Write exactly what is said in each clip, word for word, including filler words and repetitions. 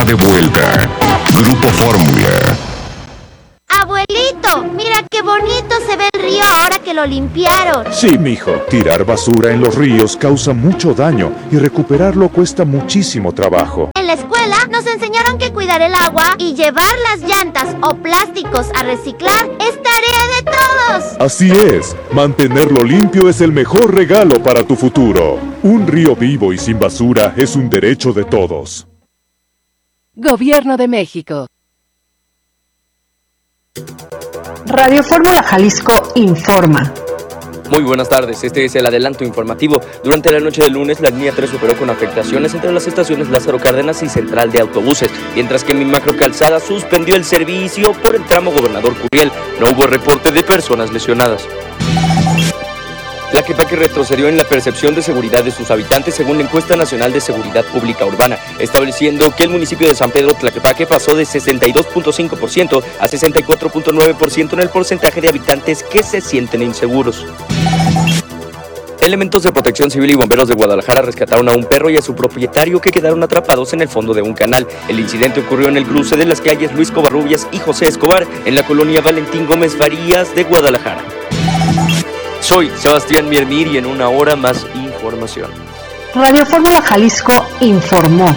está de vuelta. Grupo Fórmula. Abuelito, mira qué bonito se ve el río ahora que lo limpiaron. Sí, mijo, tirar basura en los ríos causa mucho daño y recuperarlo cuesta muchísimo trabajo. En la escuela nos enseñaron que cuidar el agua y llevar las llantas o plásticos a reciclar es tarea de todos. Así es, mantenerlo limpio es el mejor regalo para tu futuro. Un río vivo y sin basura es un derecho de todos. Gobierno de México. Radio Fórmula Jalisco informa. Muy buenas tardes, este es el adelanto informativo. Durante la noche del lunes, la línea tres operó con afectaciones entre las estaciones Lázaro Cárdenas y Central de Autobuses, mientras que Mi Macro Calzada suspendió el servicio por el tramo Gobernador Curiel. No hubo reporte de personas lesionadas. Tlaquepaque retrocedió en la percepción de seguridad de sus habitantes según la Encuesta Nacional de Seguridad Pública Urbana, estableciendo que el municipio de San Pedro Tlaquepaque pasó de sesenta y dos punto cinco por ciento a sesenta y cuatro punto nueve por ciento en el porcentaje de habitantes que se sienten inseguros. Elementos de Protección Civil y bomberos de Guadalajara rescataron a un perro y a su propietario que quedaron atrapados en el fondo de un canal. El incidente ocurrió en el cruce de las calles Luis Covarrubias y José Escobar, en la colonia Valentín Gómez Farías de Guadalajara. Soy Sebastián Miermir y en una hora más información. Radio Fórmula Jalisco informó.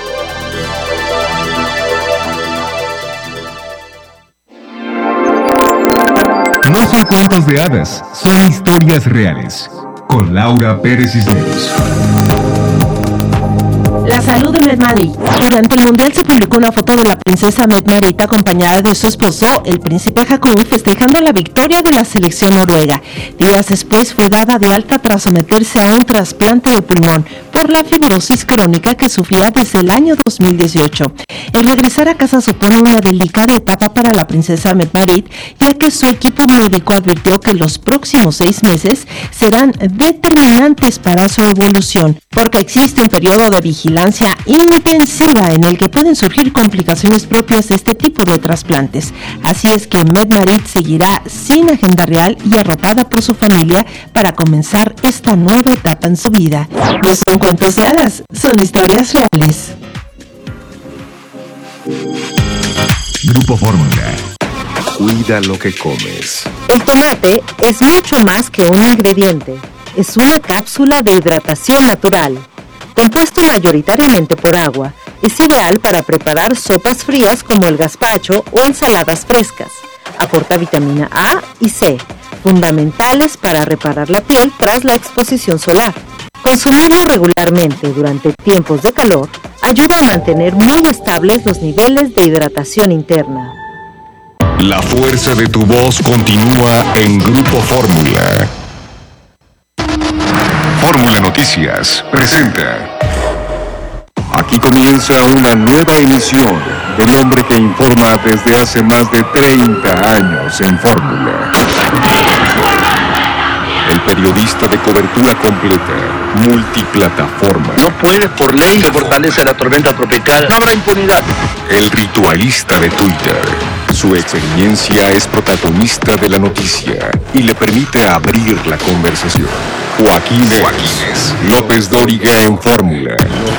No son cuentos de hadas, son historias reales. Con Laura Pérez Cisneros. La salud de Medmarit. Durante el Mundial se publicó una foto de la princesa Medmarit acompañada de su esposo, el príncipe Jakub, festejando la victoria de la selección noruega. Días después fue dada de alta tras someterse a un trasplante de pulmón por la fibrosis crónica que sufría desde el año dos mil dieciocho. El regresar a casa supone una delicada etapa para la princesa Medmarit, ya que su equipo médico advirtió que los próximos seis meses serán determinantes para su evolución, porque existe un periodo de vigilancia intensiva en el que pueden surgir complicaciones propias de este tipo de trasplantes. Así es que Medmarit seguirá sin agenda real y arropada por su familia para comenzar esta nueva etapa en su vida. No son cuentos de hadas, son historias reales. Grupo Fórmula. Cuida lo que comes. El tomate es mucho más que un ingrediente. Es una cápsula de hidratación natural. Compuesto mayoritariamente por agua, es ideal para preparar sopas frías como el gazpacho o ensaladas frescas. Aporta vitamina A y C, fundamentales para reparar la piel tras la exposición solar. Consumirlo regularmente durante tiempos de calor ayuda a mantener muy estables los niveles de hidratación interna. La fuerza de tu voz continúa en Grupo Fórmula. Fórmula Noticias presenta. Aquí comienza una nueva emisión del hombre que informa desde hace más de treinta años en Fórmula. El periodista de cobertura completa, multiplataforma. No puede por ley, se fortalece la tormenta tropical. No habrá impunidad. El ritualista de Twitter. Su experiencia es protagonista de la noticia y le permite abrir la conversación. Joaquín Joaquínez López Dóriga en Fórmula.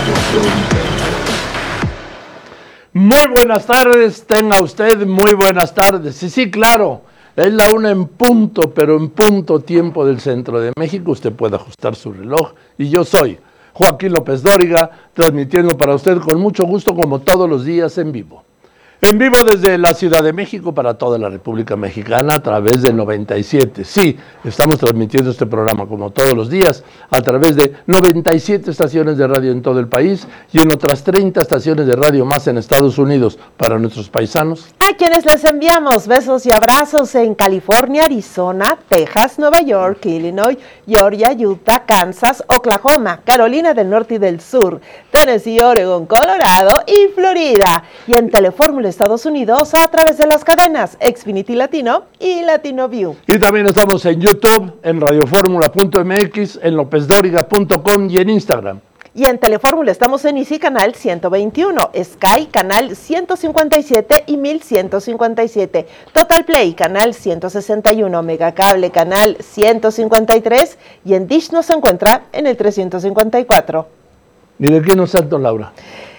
Muy buenas tardes, tenga usted muy buenas tardes. Y sí, claro, es la una en punto, pero en punto tiempo del centro de México. Usted puede ajustar su reloj y yo soy Joaquín López Dóriga, transmitiendo para usted con mucho gusto como todos los días en vivo. En vivo desde la Ciudad de México para toda la República Mexicana a través de noventa y siete. Sí, estamos transmitiendo este programa como todos los días a través de noventa y siete estaciones de radio en todo el país y en otras treinta estaciones de radio más en Estados Unidos para nuestros paisanos. A quienes les enviamos besos y abrazos en California, Arizona, Texas, Nueva York, Illinois, Georgia, Utah, Kansas, Oklahoma, Carolina del Norte y del Sur, Tennessee, Oregon, Colorado y Florida. Y en Telefórmula Estados Unidos a través de las cadenas Xfinity Latino y Latino View. Y también estamos en YouTube, en radioformula punto m x, en lopez dóriga punto com y en Instagram. Y en Telefórmula estamos en Easy Canal ciento veintiuno, Sky Canal ciento cincuenta y siete y mil ciento cincuenta y siete, Total Play Canal ciento sesenta y uno, Megacable Canal ciento cincuenta y tres y en Dish nos encuentra en el trescientos cincuenta y cuatro. ¿Y de qué nos saltó, Laura?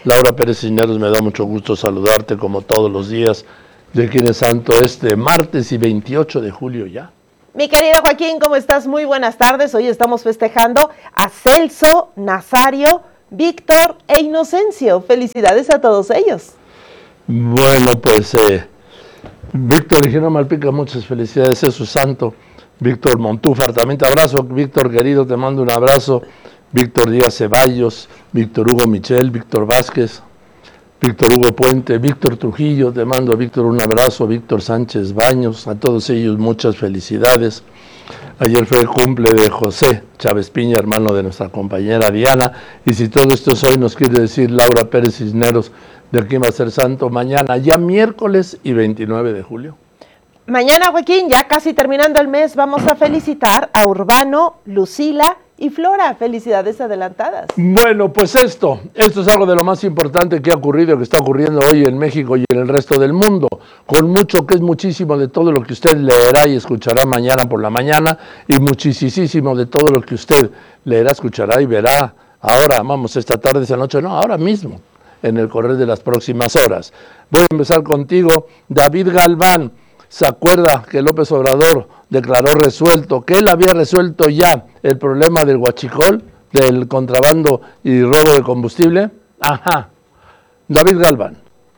Laura Pérez Cisneros, me da mucho gusto saludarte como todos los días de Quién Santo este martes y veintiocho de julio ya. Mi querido Joaquín, ¿cómo estás? Muy buenas tardes. Hoy estamos festejando a Celso, Nazario, Víctor e Inocencio. Felicidades a todos ellos. Bueno, pues eh, Víctor Higino Malpica, muchas felicidades, es su santo. Víctor Montúfar, también te abrazo. Víctor querido, te mando un abrazo. Víctor Díaz Ceballos, Víctor Hugo Michel, Víctor Vázquez, Víctor Hugo Puente, Víctor Trujillo, te mando a Víctor un abrazo, Víctor Sánchez Baños, a todos ellos muchas felicidades. Ayer fue el cumple de José Chávez Piña, hermano de nuestra compañera Diana, y si todo esto es hoy, nos quiere decir Laura Pérez Cisneros, de aquí va a ser santo mañana, ya miércoles y veintinueve de julio. Mañana, Joaquín, ya casi terminando el mes, vamos a felicitar a Urbano, Lucila y Flora. Felicidades adelantadas. Bueno, pues esto, esto es algo de lo más importante que ha ocurrido, que está ocurriendo hoy en México y en el resto del mundo, con mucho, que es muchísimo de todo lo que usted leerá y escuchará mañana por la mañana, y muchísimo de todo lo que usted leerá, escuchará y verá ahora, vamos, esta tarde, esta noche, no, ahora mismo, en el correr de las próximas horas. Voy a empezar contigo, David Galván. ¿Se acuerda que López Obrador declaró resuelto, que él había resuelto ya el problema del huachicol, del contrabando y robo de combustible? Ajá. David Galván.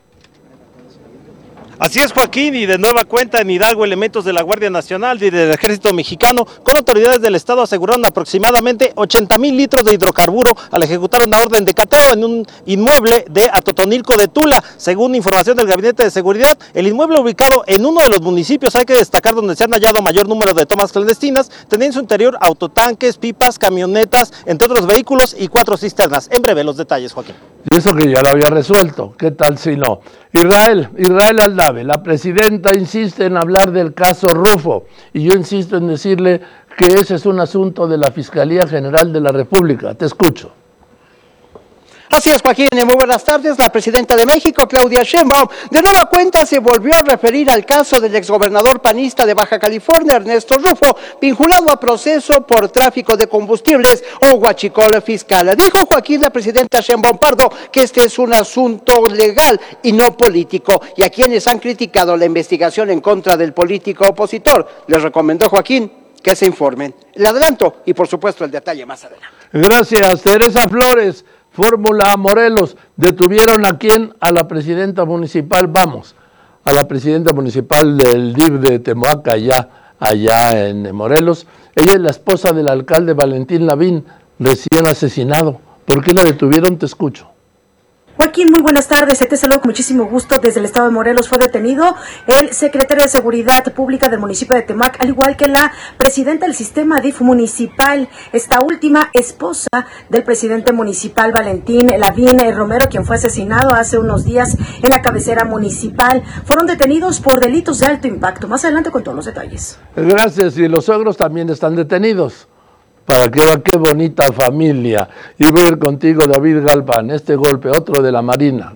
Así es, Joaquín, y de nueva cuenta en Hidalgo, elementos de la Guardia Nacional y del Ejército Mexicano con autoridades del Estado aseguraron aproximadamente ochenta mil litros de hidrocarburo al ejecutar una orden de cateo en un inmueble de Atotonilco de Tula. Según información del Gabinete de Seguridad, el inmueble ubicado en uno de los municipios, hay que destacar, donde se han hallado mayor número de tomas clandestinas, tenía en su interior autotanques, pipas, camionetas, entre otros vehículos y cuatro cisternas. En breve los detalles, Joaquín. Y eso que ya lo había resuelto, ¿qué tal si no? Israel, Israel Aldave, la presidenta insiste en hablar del caso Rufo, y yo insisto en decirle que ese es un asunto de la Fiscalía General de la República. Te escucho. Así es, Joaquín, muy buenas tardes. La presidenta de México, Claudia Sheinbaum, de nueva cuenta se volvió a referir al caso del exgobernador panista de Baja California, Ernesto Rufo, vinculado a proceso por tráfico de combustibles o huachicol fiscal. Dijo Joaquín, la presidenta Sheinbaum Pardo, que este es un asunto legal y no político, y a quienes han criticado la investigación en contra del político opositor, les recomendó Joaquín que se informen. Le adelanto, y por supuesto el detalle más adelante. Gracias, Teresa Flores. Fórmula Morelos, detuvieron a quién, a la presidenta municipal, vamos, a la presidenta municipal del D I F de Temoaca, allá, allá en Morelos. Ella es la esposa del alcalde Valentín Lavín, recién asesinado. ¿Por qué la detuvieron? Te escucho. Joaquín, muy buenas tardes. Te saludo con muchísimo gusto desde el estado de Morelos. Fue detenido el secretario de Seguridad Pública del municipio de Temac, al igual que la presidenta del sistema D I F municipal, esta última esposa del presidente municipal Valentín Lavín Romero, quien fue asesinado hace unos días en la cabecera municipal. Fueron detenidos por delitos de alto impacto. Más adelante con todos los detalles. Gracias. Y los suegros también están detenidos. Para que vea qué bonita familia. Y voy a ir contigo, David Galván, este golpe, otro de la Marina.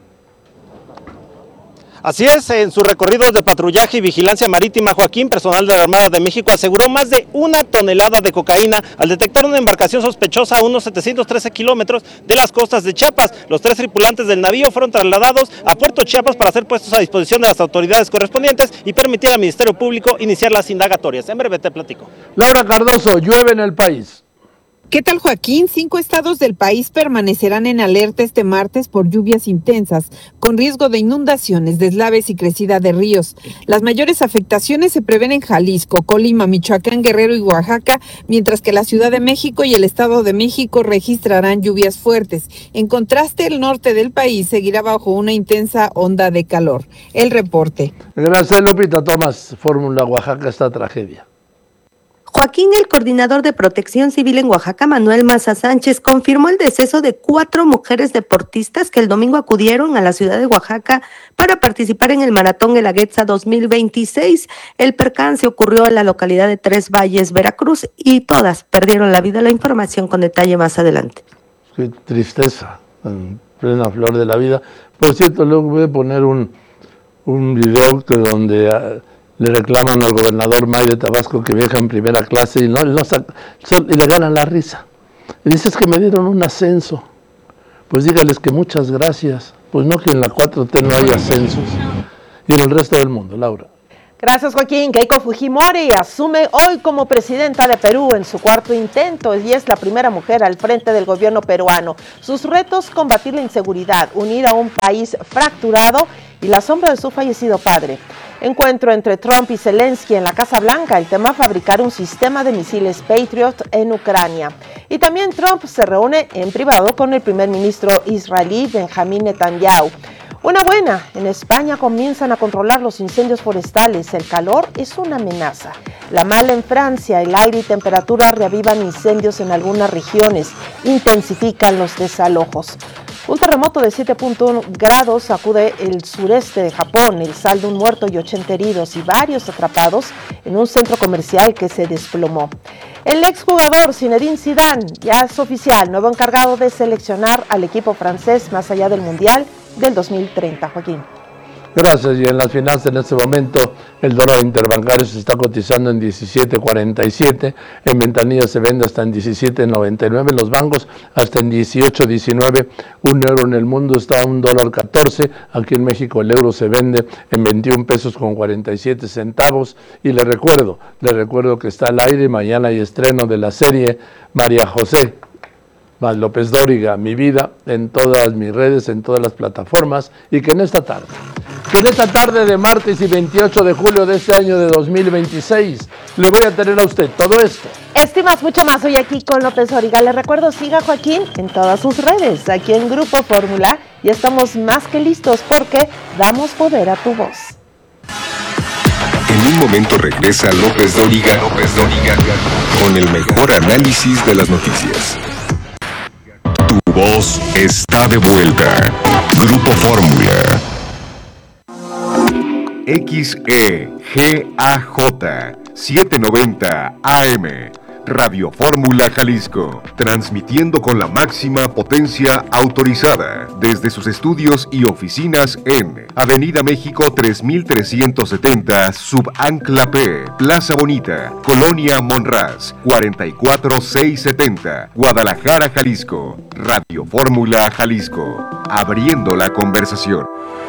Así es, en su recorrido de patrullaje y vigilancia marítima, Joaquín, personal de la Armada de México aseguró más de una tonelada de cocaína al detectar una embarcación sospechosa a unos setecientos trece kilómetros de las costas de Chiapas. Los tres tripulantes del navío fueron trasladados a Puerto Chiapas para ser puestos a disposición de las autoridades correspondientes y permitir al Ministerio Público iniciar las indagatorias. En breve te platico. Laura Cardoso, llueve en el país. ¿Qué tal, Joaquín? Cinco estados del país permanecerán en alerta este martes por lluvias intensas, con riesgo de inundaciones, deslaves y crecida de ríos. Las mayores afectaciones se prevén en Jalisco, Colima, Michoacán, Guerrero y Oaxaca, mientras que la Ciudad de México y el Estado de México registrarán lluvias fuertes. En contraste, el norte del país seguirá bajo una intensa onda de calor. El reporte. Gracias, Lupita Tomás. Fórmula Oaxaca, esta tragedia. Joaquín, el coordinador de Protección Civil en Oaxaca, Manuel Maza Sánchez, confirmó el deceso de cuatro mujeres deportistas que el domingo acudieron a la ciudad de Oaxaca para participar en el Maratón Guelaguetza dos mil veintiséis. El percance ocurrió en la localidad de Tres Valles, Veracruz, y todas perdieron la vida. La información con detalle más adelante. Qué tristeza, en plena flor de la vida. Por cierto, luego voy a poner un, un video que donde... Uh, le reclaman al gobernador May de Tabasco que viaja en primera clase y no, no y le ganan la risa. Y dices que me dieron un ascenso. pues dígales que muchas gracias. Pues no, que en la cuatro T no hay ascensos. Y en el resto del mundo, Laura. Gracias, Joaquín. Keiko Fujimori asume hoy como presidenta de Perú en su cuarto intento y es la primera mujer al frente del gobierno peruano. Sus retos: combatir la inseguridad, unir a un país fracturado y la sombra de su fallecido padre. Encuentro entre Trump y Zelensky en la Casa Blanca. El tema: fabricar un sistema de misiles Patriot en Ucrania. Y también Trump se reúne en privado con el primer ministro israelí Benjamín Netanyahu. Una buena, en España comienzan a controlar los incendios forestales. El calor es una amenaza. La mala en Francia, el aire y temperatura reavivan incendios en algunas regiones, intensifican los desalojos. Un terremoto de siete punto uno grados sacude el sureste de Japón, el saldo un muerto y ochenta heridos y varios atrapados en un centro comercial que se desplomó. El exjugador Zinedine Zidane ya es oficial, nuevo encargado de seleccionar al equipo francés más allá del Mundial del dos mil treinta, Joaquín. Gracias. Y en las finanzas en este momento el dólar interbancario se está cotizando en diecisiete cuarenta y siete, en ventanilla se vende hasta en diecisiete noventa y nueve, en los bancos hasta en dieciocho diecinueve, un euro en el mundo está a un dólar catorce, aquí en México el euro se vende en veintiún pesos con cuarenta y siete centavos. Y le recuerdo, le recuerdo que está al aire, mañana hay estreno de la serie María José más López Dóriga, mi vida, en todas mis redes, en todas las plataformas, y que en esta tarde, que en esta tarde de martes y veintiocho de julio de este año de dos mil veintiséis, le voy a tener a usted todo esto. Estimas mucho más hoy aquí con López Dóriga. Le recuerdo, siga a Joaquín en todas sus redes, aquí en Grupo Fórmula, y estamos más que listos porque damos poder a tu voz. En un momento regresa López Dóriga, López Dóriga, con el mejor análisis de las noticias. Tu voz está de vuelta. Grupo Fórmula. X E G A J setecientos noventa A M. Radio Fórmula Jalisco, transmitiendo con la máxima potencia autorizada desde sus estudios y oficinas en Avenida México tres mil trescientos setenta, Subancla P, Plaza Bonita, Colonia Monraz, cuarenta y cuatro mil seiscientos setenta, Guadalajara, Jalisco. Radio Fórmula Jalisco, abriendo la conversación.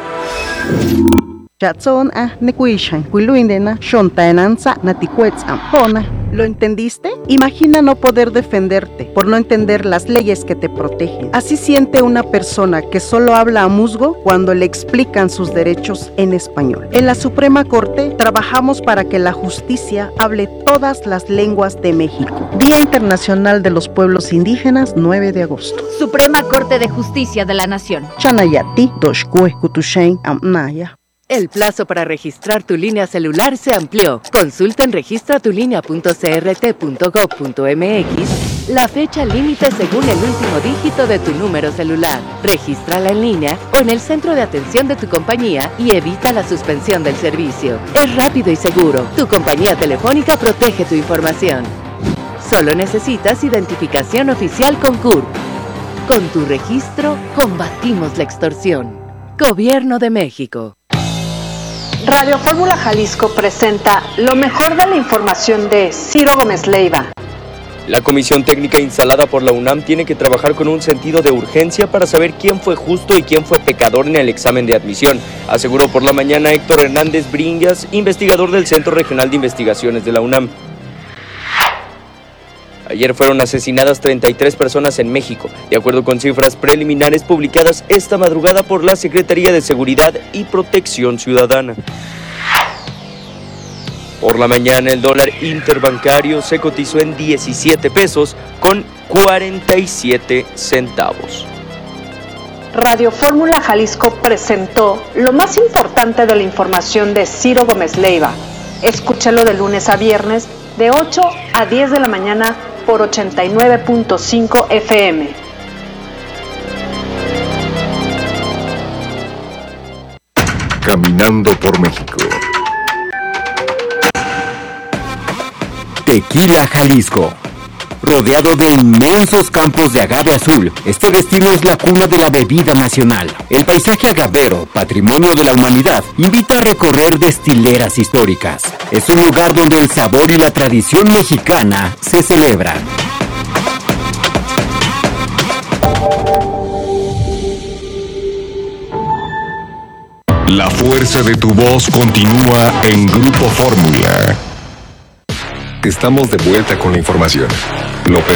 ¿Lo entendiste? Imagina no poder defenderte por no entender las leyes que te protegen. Así siente una persona que solo habla a musgo cuando le explican sus derechos en español. En la Suprema Corte trabajamos para que la justicia hable todas las lenguas de México. Día Internacional de los Pueblos Indígenas, nueve de agosto. Suprema Corte de Justicia de la Nación. Chanayati, Doshkue, Kutushain, Amnaya. El plazo para registrar tu línea celular se amplió. Consulta en registra tu línea punto c r t punto gob punto m x la fecha límite según el último dígito de tu número celular. Regístrala en línea o en el centro de atención de tu compañía y evita la suspensión del servicio. Es rápido y seguro. Tu compañía telefónica protege tu información. Solo necesitas identificación oficial con C U R P. Con tu registro, combatimos la extorsión. Gobierno de México. Radio Fórmula Jalisco presenta lo mejor de la información de Ciro Gómez Leiva. La comisión técnica instalada por la UNAM tiene que trabajar con un sentido de urgencia para saber quién fue justo y quién fue pecador en el examen de admisión, aseguró por la mañana Héctor Hernández Bringas, investigador del Centro Regional de Investigaciones de la UNAM. Ayer fueron asesinadas treinta y tres personas en México, de acuerdo con cifras preliminares publicadas esta madrugada por la Secretaría de Seguridad y Protección Ciudadana. Por la mañana el dólar interbancario se cotizó en diecisiete pesos con cuarenta y siete centavos. Radio Fórmula Jalisco presentó lo más importante de la información de Ciro Gómez Leiva. Escúchalo de lunes a viernes de ocho a diez de la mañana por ochenta y nueve punto cinco F M. Caminando por México. Tequila, Jalisco. Rodeado de inmensos campos de agave azul, este destino es la cuna de la bebida nacional. El paisaje agavero, patrimonio de la humanidad, invita a recorrer destileras históricas. Es un lugar donde el sabor y la tradición mexicana se celebran. La fuerza de tu voz continúa en Grupo Fórmula. Estamos de vuelta con la información. López